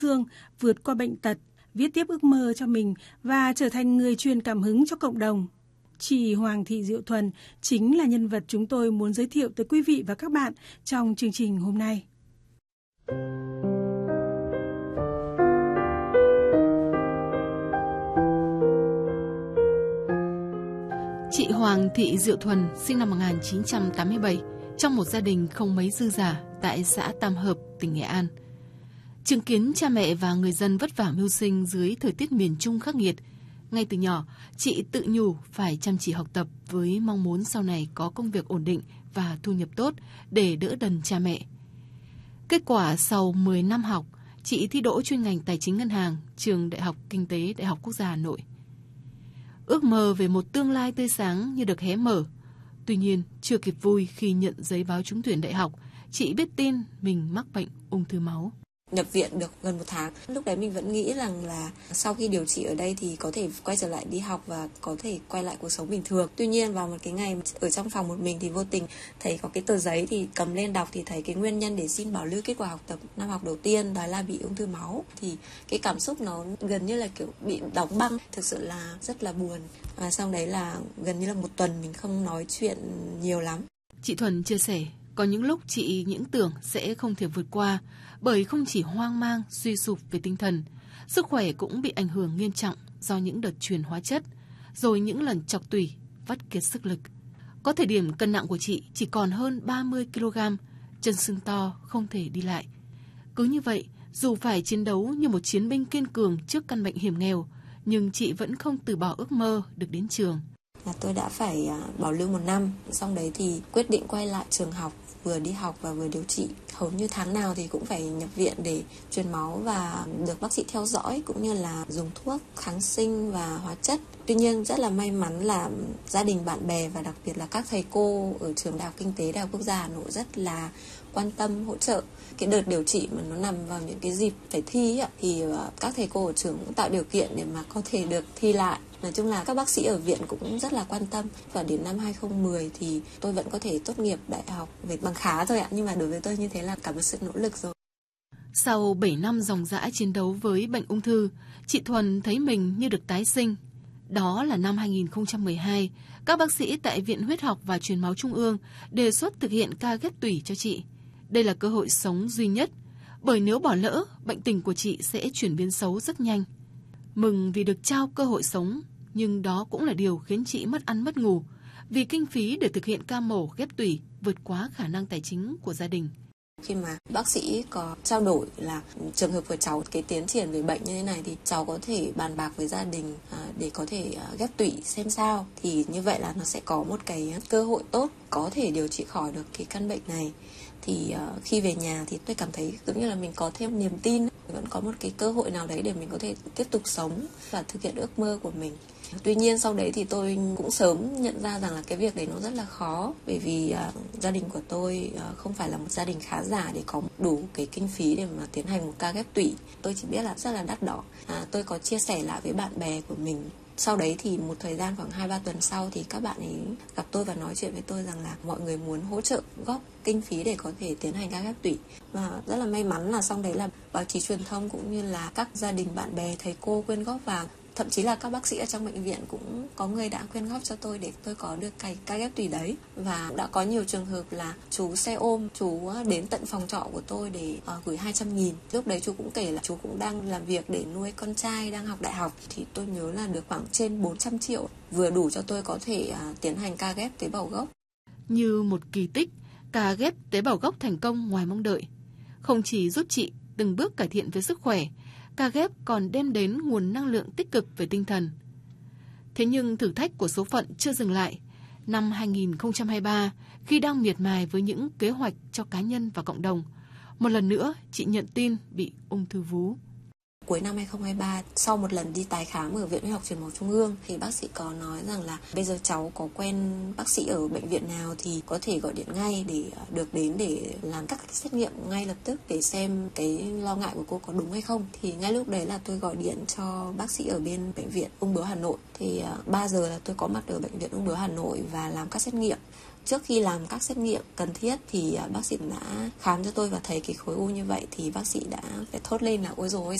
thương, vượt qua bệnh tật, viết tiếp ước mơ cho mình và trở thành người truyền cảm hứng cho cộng đồng. Chị Hoàng Thị Diệu Thuần chính là nhân vật chúng tôi muốn giới thiệu tới quý vị và các bạn trong chương trình hôm nay. Chị Hoàng Thị Diệu Thuần sinh năm 1987 trong một gia đình không mấy dư dả tại xã Tam Hợp, tỉnh Nghệ An. Chứng kiến cha mẹ và người dân vất vả mưu sinh dưới thời tiết miền Trung khắc nghiệt, ngay từ nhỏ, chị tự nhủ phải chăm chỉ học tập với mong muốn sau này có công việc ổn định và thu nhập tốt để đỡ đần cha mẹ. Kết quả sau 10 năm học, chị thi đỗ chuyên ngành Tài chính Ngân hàng, trường Đại học Kinh tế Đại học Quốc gia Hà Nội. Ước mơ về một tương lai tươi sáng như được hé mở. Tuy nhiên, chưa kịp vui khi nhận giấy báo trúng tuyển đại học, chị biết tin mình mắc bệnh ung thư máu. Nhập viện được gần 1 tháng. Lúc đấy mình vẫn nghĩ rằng là sau khi điều trị ở đây thì có thể quay trở lại đi học và có thể quay lại cuộc sống bình thường. Tuy nhiên vào một cái ngày ở trong phòng một mình thì vô tình thấy có cái tờ giấy thì cầm lên đọc thì thấy cái nguyên nhân để xin bảo lưu kết quả học tập năm học đầu tiên đó là bị ung thư máu. Thì cái cảm xúc nó gần như là kiểu bị đóng băng, thực sự là rất là buồn. Và sau đấy là gần như là 1 tuần mình không nói chuyện nhiều lắm. Chị Thuần chia sẻ, có những lúc chị những tưởng sẽ không thể vượt qua bởi không chỉ hoang mang, suy sụp về tinh thần, sức khỏe cũng bị ảnh hưởng nghiêm trọng do những đợt truyền hóa chất, rồi những lần chọc tủy, vắt kiệt sức lực. Có thời điểm cân nặng của chị chỉ còn hơn 30 kg, chân sưng to, không thể đi lại. Cứ như vậy, dù phải chiến đấu như một chiến binh kiên cường trước căn bệnh hiểm nghèo, nhưng chị vẫn không từ bỏ ước mơ được đến trường. Tôi đã phải bảo lưu 1 năm, xong đấy thì quyết định quay lại trường học, vừa đi học và vừa điều trị. Hầu như tháng nào thì cũng phải nhập viện để truyền máu và được bác sĩ theo dõi cũng như là dùng thuốc kháng sinh và hóa chất. Tuy nhiên rất là may mắn là gia đình, bạn bè và đặc biệt là các thầy cô ở trường Đại học Kinh tế Đại học Quốc gia Hà Nội rất là quan tâm, hỗ trợ. Cái đợt điều trị mà nó nằm vào những cái dịp phải thi thì các thầy cô ở trường cũng tạo điều kiện để mà có thể được thi lại. Nói chung là các bác sĩ ở viện cũng rất là quan tâm. Và đến năm 2010 thì tôi vẫn có thể tốt nghiệp đại học về bằng khá thôi ạ. Nhưng mà đối với tôi như thế là cả một sự nỗ lực rồi. Sau 7 năm ròng rã chiến đấu với bệnh ung thư, chị Thuần thấy mình như được tái sinh. Đó là năm 2012, các bác sĩ tại Viện Huyết học và Truyền máu Trung ương đề xuất thực hiện ca ghép tủy cho chị. Đây là cơ hội sống duy nhất, bởi nếu bỏ lỡ, bệnh tình của chị sẽ chuyển biến xấu rất nhanh. Mừng vì được trao cơ hội sống, nhưng đó cũng là điều khiến chị mất ăn mất ngủ, vì kinh phí để thực hiện ca mổ ghép tủy vượt quá khả năng tài chính của gia đình. Khi mà bác sĩ có trao đổi là trường hợp của cháu cái tiến triển về bệnh như thế này thì cháu có thể bàn bạc với gia đình để có thể ghép tủy xem sao, thì như vậy là nó sẽ có một cái cơ hội tốt có thể điều trị khỏi được cái căn bệnh này. Thì khi về nhà thì tôi cảm thấy giống như là mình có thêm niềm tin, vẫn có một cái cơ hội nào đấy để mình có thể tiếp tục sống và thực hiện ước mơ của mình. Tuy nhiên sau đấy thì tôi cũng sớm nhận ra rằng là cái việc đấy nó rất là khó, bởi vì gia đình của tôi không phải là một gia đình khá giả để có đủ cái kinh phí để mà tiến hành một ca ghép tủy. Tôi chỉ biết là rất là đắt đỏ. Tôi có chia sẻ lại với bạn bè của mình. Sau đấy thì một thời gian khoảng 2-3 tuần sau thì các bạn ấy gặp tôi và nói chuyện với tôi rằng là mọi người muốn hỗ trợ góp kinh phí để có thể tiến hành ca ghép tủy. Và rất là may mắn là sau đấy là báo chí truyền thông cũng như là các gia đình, bạn bè, thầy cô quyên góp vào. Thậm chí là các bác sĩ ở trong bệnh viện cũng có người đã quyên góp cho tôi để tôi có được cái ca ghép tủy đấy. Và đã có nhiều trường hợp là chú xe ôm, chú đến tận phòng trọ của tôi để gửi 200.000. Lúc đấy chú cũng kể là chú cũng đang làm việc để nuôi con trai đang học đại học. Thì tôi nhớ là được khoảng trên 400 triệu, vừa đủ cho tôi có thể tiến hành ca ghép tế bào gốc. Như một kỳ tích, ca ghép tế bào gốc thành công ngoài mong đợi. Không chỉ giúp chị từng bước cải thiện về sức khỏe, ca ghép còn đem đến nguồn năng lượng tích cực về tinh thần. Thế nhưng thử thách của số phận chưa dừng lại. Năm 2023, khi đang miệt mài với những kế hoạch cho cá nhân và cộng đồng, một lần nữa chị nhận tin bị ung thư vú. Cuối năm 2023, sau một lần đi tái khám ở Viện Huyết học Truyền máu Trung ương thì bác sĩ có nói rằng là bây giờ cháu có quen bác sĩ ở bệnh viện nào thì có thể gọi điện ngay để được đến để làm các xét nghiệm ngay lập tức để xem cái lo ngại của cô có đúng hay không. Thì ngay lúc đấy là tôi gọi điện cho bác sĩ ở bên bệnh viện Ung bướu Hà Nội. Thì 3 giờ là tôi có mặt ở bệnh viện Ung bướu Hà Nội và làm các xét nghiệm. trước khi làm các xét nghiệm cần thiết thì bác sĩ đã khám cho tôi và thấy cái khối u như vậy thì bác sĩ đã phải thốt lên là ôi dồi ôi,